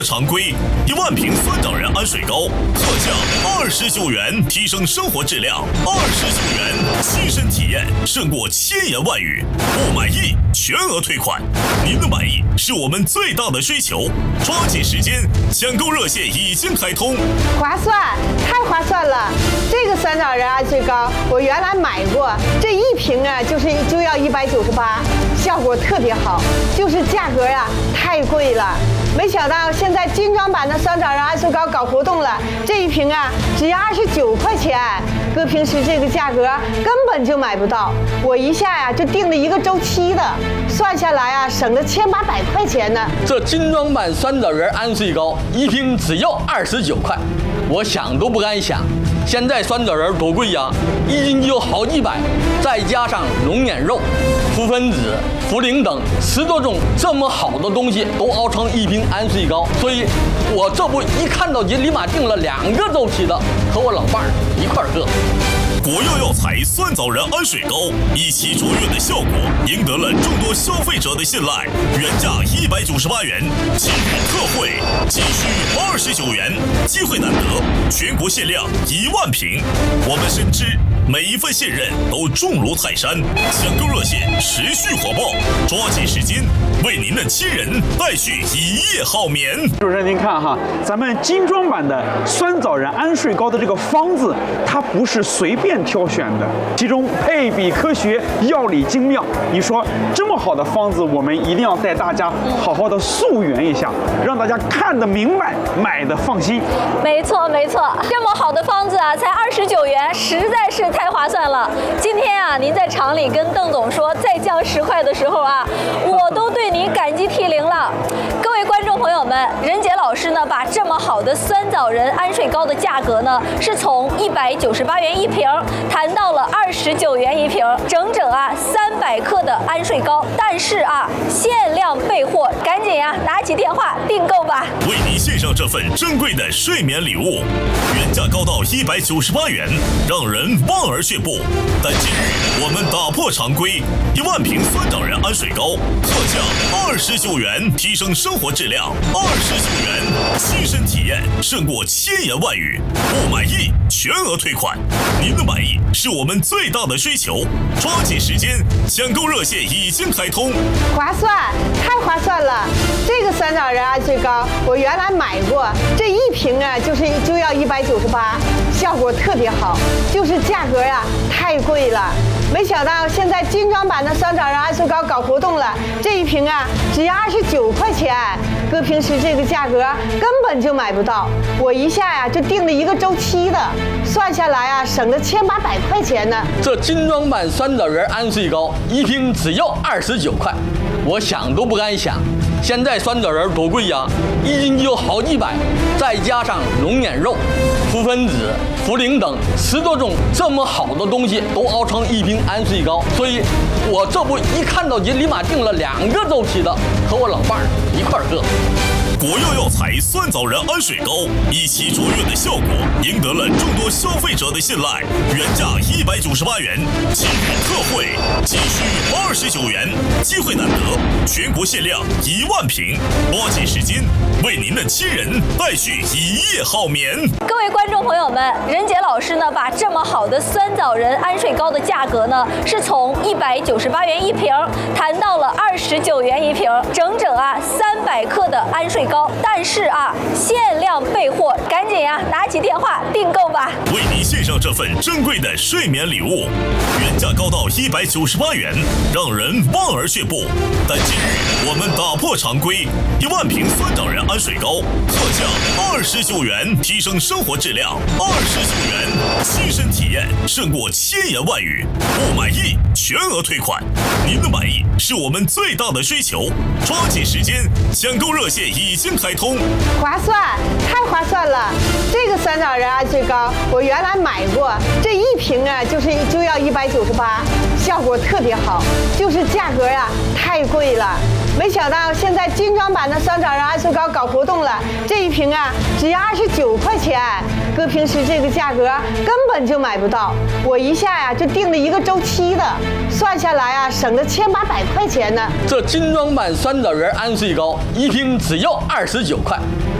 常规1万瓶酸枣仁安水糕，特价29元，提升生活质量29元，亲身体验胜过千言万语。不满意全额退款，您的满意是我们最大的追求。抓紧时间，抢购热线已经开通。 划算，太划算了！这个酸枣仁安水糕我原来买过，这一瓶啊就要198，效果特别好，就是价格呀太贵了。没想到现在精装版的酸枣仁安水糕搞活动了，这一瓶啊只要29块钱，搁平时这个价格根本就买不到。我一下呀就订了一个周期的，算下来啊省了1800块钱呢。 这精装版酸枣仁安水糕一瓶只要29块，我想都不敢想。现在酸枣仁多贵呀，一斤就有好几百，再加上龙眼肉、覆盆子、茯苓等10多种这么好的东西都熬成一瓶安水糕，所以我这不一看到就立马订了2个周期的，和我老伴儿一块儿喝。 国药药材酸枣仁安水糕一起卓越的效果，赢得了众多消费者的信赖。原价198元，今日特惠仅需29元，机会难得，全国限量1万瓶。我们深知每一份信任都重如泰山，抢购热线持续火爆，抓紧时间为您的亲人带去一夜好眠。 主持人您看哈，咱们精装版的酸枣仁安睡糕的这个方子，它不是随便挑选的，其中配比科学，药理精妙。你说这么好的方子，我们一定要带大家好好的溯源一下，让大家看得明白，买的放心。 没错没错，这么好的方子啊，才29元，实在是太划算了。今天啊，您在厂里跟邓总说再降10块的时候啊，我都对您感激涕零了。各位观众朋友们，任杰老师呢，把这么好的酸枣仁安睡糕的价格呢，是从198元一瓶谈到了29元一瓶，整整啊300克的安睡糕。但是啊，限量备货，赶紧呀，拿起电话订购吧。 为您献上这份珍贵的睡眠礼物，原价高到198元，让人望而却步。但今日我们打破常规，1万瓶酸枣仁安睡糕，特价29元，提升生活质量29元，亲身体验胜过千言万语。不满意全额退款，您的满意是我们最大的追求。抓紧时间，抢购热线已经开通。 划算，太划算了！这个酸枣仁安睡糕我原来买过，这一瓶啊就要198，效果特别好，就是价格呀太贵了。没想到现在精装版的酸枣仁安睡糕搞活动了，这一瓶啊只要29块钱，搁平时这个价格根本就买不到。我一下呀就订了一个周期的，算下来啊省了1800块钱呢。 这精装版酸枣仁安睡糕一瓶只要29块，我想都不敢想。现在酸枣仁多贵呀，一斤就有好几百，再加上龙眼肉、覆盆子、茯苓等10多种这么好的东西都熬成一瓶安睡糕，所以我这不一看到就立马订了2个周期的，和我老伴儿一块儿喝。 国药药材酸枣仁安水糕一起卓越的效果，赢得了众多消费者的信赖。原价198元，今日特惠仅需29元，机会难得，全国限量1万瓶，抓紧时间为您的亲人带去一夜好眠。 各位观众朋友们，任杰老师呢，把这么好的酸枣仁安睡糕的价格呢，是从198元一瓶谈到了29元一瓶，整整啊300克的安睡糕。但是啊，限量备货，赶紧呀，拿起电话订购吧。 为您献上这份珍贵的睡眠礼物，原价高到198元，让人望而却步。但今日我们打破常规，1万瓶酸枣仁安睡糕，特价29元，提升生活质量29元，亲身体验胜过千言万语。不满意全额退款，您的满意是我们最大的追求。抓紧时间，抢购热线已经开通。 划算，太划算了！这个酸枣仁安睡糕我原来买过，这一瓶啊就要198，效果特别好，就是价格呀太贵了。没想到现在精装版的酸枣仁安睡糕搞活动了，这一瓶啊只要29块钱，搁平时这个价格根本就买不到。我一下呀就订了一个周期的，算下来啊省了1800块钱呢。 这精装版酸枣仁安睡糕一瓶只要29块，